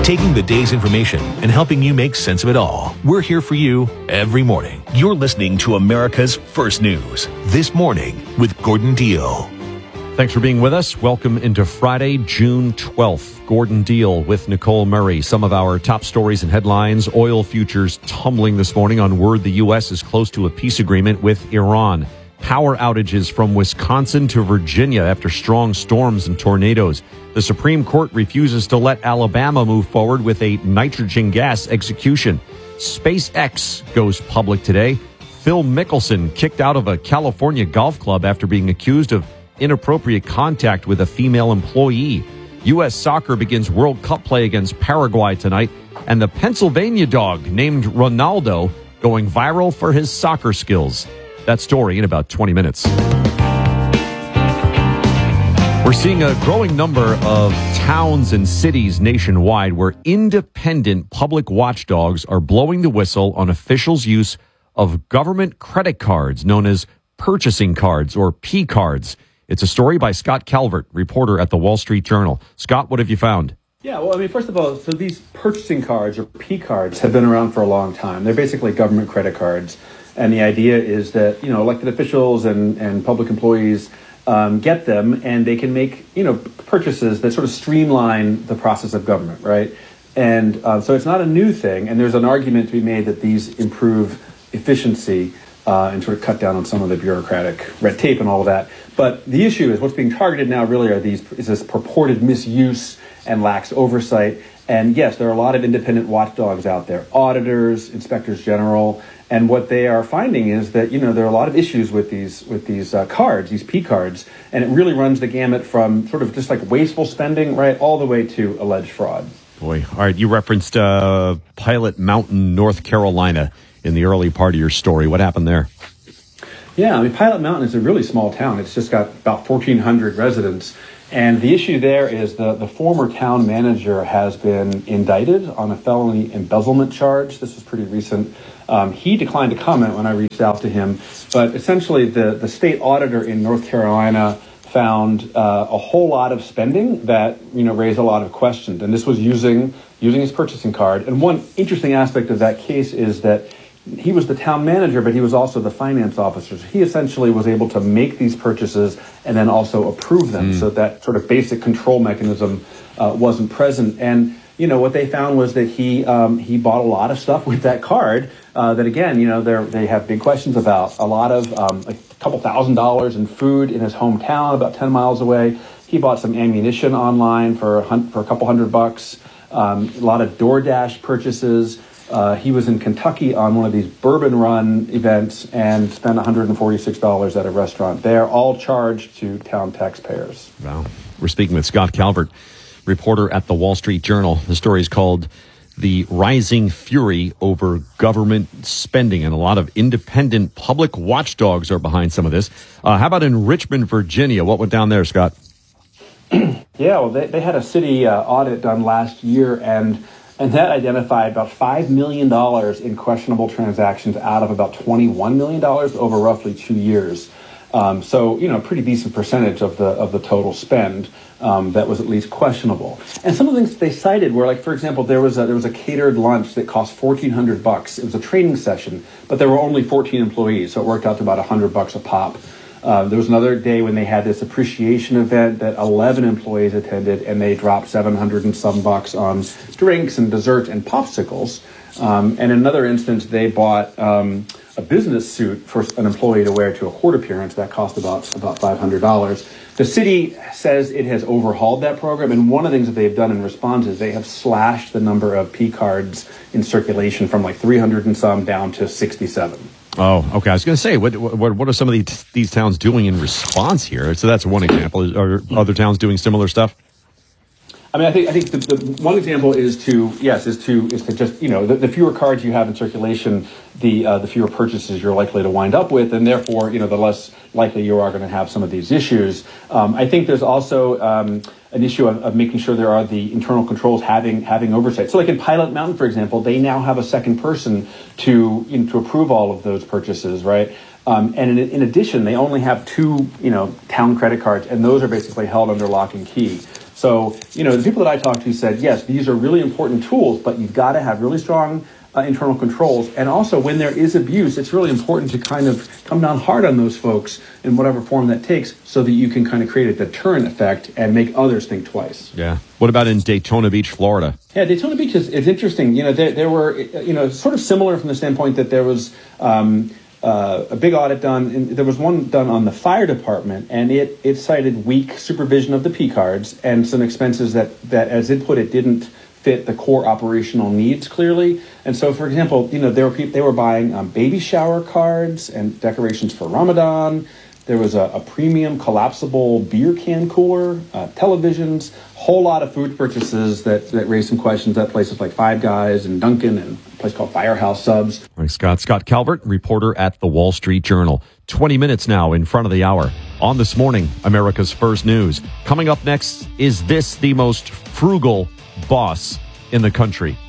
taking the day's information and helping you make sense of it all. We're here for you every morning. You're listening to America's First News This Morning with Gordon Deal. Thanks for being with us. Welcome into Friday, June 12th. Gordon Deal with Nicole Murray. Some of our top stories and headlines. Oil futures tumbling this morning on word the U.S. is close to a peace agreement with Iran. Power outages from Wisconsin to Virginia after strong storms and tornadoes. The Supreme Court refuses to let Alabama move forward with a nitrogen gas execution. SpaceX goes public today. Phil Mickelson kicked out of a California golf club after being accused of inappropriate contact with a female employee. U.S. soccer begins World Cup play against Paraguay tonight. And the Pennsylvania dog named Ronaldo going viral for his soccer skills. That story in about 20 minutes. We're seeing a growing number of towns and cities nationwide where independent public watchdogs are blowing the whistle on officials' use of government credit cards known as purchasing cards or P cards. It's a story by Scott Calvert, reporter at the Wall Street Journal. Scott, what have you found? Yeah, well, I mean, first of all, so these purchasing cards or P cards have been around for a long time. They're basically government credit cards. And the idea is that, elected officials and public employees get them and they can make, purchases that sort of streamline the process of government, right? And so it's not a new thing. And there's an argument to be made that these improve efficiency and sort of cut down on some of the bureaucratic red tape and all of that. But the issue is what's being targeted now really is this purported misuse and lax oversight. And yes, there are a lot of independent watchdogs out there, auditors, inspectors general. And what they are finding is that, there are a lot of issues with these cards, these P cards, and it really runs the gamut from sort of just like wasteful spending, right, all the way to alleged fraud. Boy, all right, you referenced Pilot Mountain, North Carolina in the early part of your story. What happened there? Yeah, I mean, Pilot Mountain is a really small town. It's just got about 1,400 residents. And the issue there is the former town manager has been indicted on a felony embezzlement charge. This was pretty recent. He declined to comment when I reached out to him. But essentially, the state auditor in North Carolina found a whole lot of spending that raised a lot of questions. And this was using his purchasing card. And one interesting aspect of that case is that he was the town manager, but he was also the finance officer. So he essentially was able to make these purchases and then also approve them. So that sort of basic control mechanism wasn't present. And, what they found was that he bought a lot of stuff with that card that, again, they have big questions about. A lot of like a couple $1,000s in food in his hometown about 10 miles away. He bought some ammunition online for a couple $100. A lot of DoorDash purchases. He was in Kentucky on one of these bourbon run events and spent $146 at a restaurant there, all charged to town taxpayers. Wow. We're speaking with Scott Calvert, reporter at the Wall Street Journal. The story is called The Rising Fury Over Government Spending, and a lot of independent public watchdogs are behind some of this. How about in Richmond, Virginia? What went down there, Scott? Yeah, well, they had a city audit done last year, and that identified about $5 million in questionable transactions out of about $21 million over roughly 2 years. So, a pretty decent percentage of the total spend that was at least questionable. And some of the things they cited were, like, for example, there was a catered lunch that cost $1,400. It was a training session, but there were only 14 employees, so it worked out to about $100 a pop. There was another day when they had this appreciation event that 11 employees attended, and they dropped $700 and some bucks on drinks and desserts and popsicles. And in another instance, they bought a business suit for an employee to wear to a court appearance that cost about $500. The city says it has overhauled that program, and one of the things that they've done in response is they have slashed the number of P cards in circulation from like 300 and some down to 67. Oh, okay. I was going to say, what are some of these towns doing in response here? So that's one example. Are other towns doing similar stuff? I mean, I think the one example is to just, the fewer cards you have in circulation, the fewer purchases you're likely to wind up with, and therefore, the less likely you are going to have some of these issues. I think there's also an issue of making sure there are the internal controls having oversight. So like in Pilot Mountain, for example, they now have a second person to approve all of those purchases, right? And in addition, they only have two, town credit cards, and those are basically held under lock and key. So, the people that I talked to said, yes, these are really important tools, but you've got to have really strong internal controls. And also, when there is abuse, it's really important to kind of come down hard on those folks in whatever form that takes so that you can kind of create a deterrent effect and make others think twice. Yeah. What about in Daytona Beach, Florida? Yeah, Daytona Beach is interesting. There were, sort of similar from the standpoint that there was a big audit done. And there was one done on the fire department, and it cited weak supervision of the P cards and some expenses that as it put it, didn't fit the core operational needs clearly. And so, for example, they were buying baby shower cards and decorations for Ramadan. There was a premium collapsible beer can cooler, televisions, whole lot of food purchases that raised some questions at places like Five Guys and Dunkin' and a place called Firehouse Subs. Thanks, Scott. Scott Calvert, reporter at the Wall Street Journal. 20 minutes now in front of the hour. On This Morning, America's First News. Coming up next, is this the most frugal boss in the country?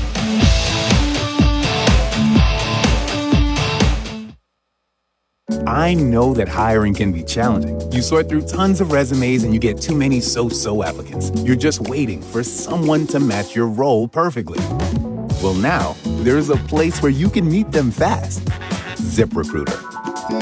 I know that hiring can be challenging. You sort through tons of resumes and you get too many so-so applicants. You're just waiting for someone to match your role perfectly. Well, now, there's a place where you can meet them fast. ZipRecruiter.